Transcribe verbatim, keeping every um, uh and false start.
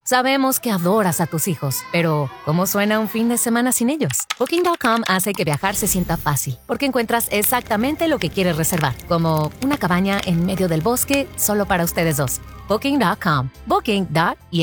Sabemos que adoras a tus hijos, pero ¿cómo suena un fin de semana sin ellos? Booking punto com hace que viajar se sienta fácil, porque encuentras exactamente lo que quieres reservar, como una cabaña en medio del bosque solo para ustedes dos. Booking punto com. Booking punto com.